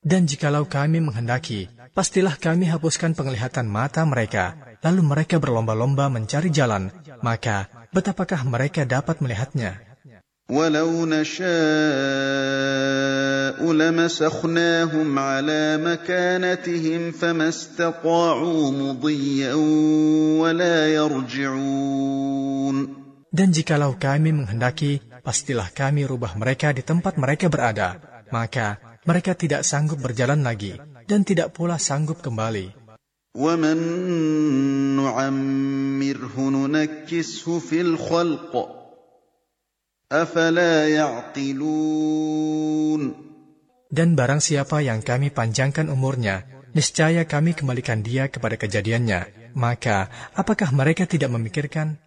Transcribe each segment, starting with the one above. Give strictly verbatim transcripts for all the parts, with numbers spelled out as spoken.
Dan jikalau kami menghendaki, pastilah kami hapuskan penglihatan mata mereka, lalu mereka berlomba-lomba mencari jalan, maka betapakah mereka dapat melihatnya? وَلَوْ نَشَاءُ لَمَسَخْنَاهُمْ عَلَى مَكَانَتِهِمْ فَمَا اسْتَطَاعُوا مُضِيًّا وَلَا يَرْجِعُونَ. Dan jikalau kami menghendaki, pastilah kami rubah mereka di tempat mereka berada, maka mereka tidak sanggup berjalan lagi, dan tidak pula sanggup kembali. وَمَن نُّعَمِّرْهُ نُنَكِّسْهُ فِي الْخَلْقِ أَفَلَا يَعْقِلُونَ. Dan barang siapa yang kami panjangkan umurnya, niscaya kami kembalikan dia kepada kejadiannya, maka apakah mereka tidak memikirkan?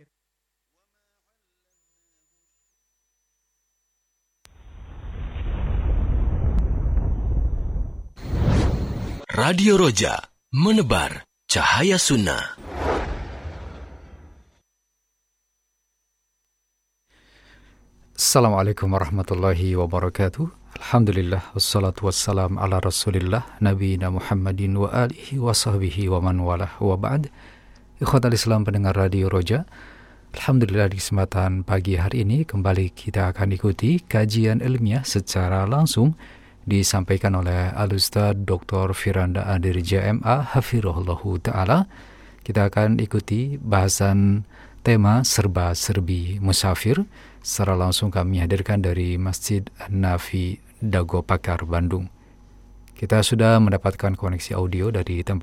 Radio Roja, menebar cahaya sunnah. Assalamualaikum warahmatullahi wabarakatuh. Alhamdulillah, wassalatu wassalam ala rasulillah, nabiyina Muhammadin wa alihi wa sahbihi wa man walah wa ba'd. Ikhwatal Islam pendengar Radio Roja, alhamdulillah di kesempatan pagi hari ini kembali kita akan ikuti kajian ilmiah secara langsung disampaikan oleh Al-Ustaz Doktor Firanda Adir J M A Hafirullahu Ta'ala. Kita akan ikuti bahasan tema serba-serbi musafir. Secara langsung kami hadirkan dari Masjid Nafi Dago Pakar, Bandung. Kita sudah mendapatkan koneksi audio dari tempat